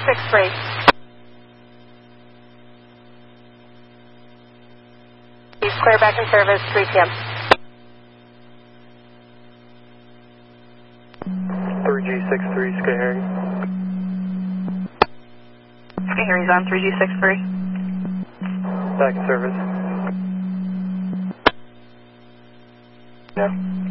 3G63. He's clear back in service, 3 p.m. 3G63, Skyharry. Skyharry's on 3G63. Back in service. Yeah.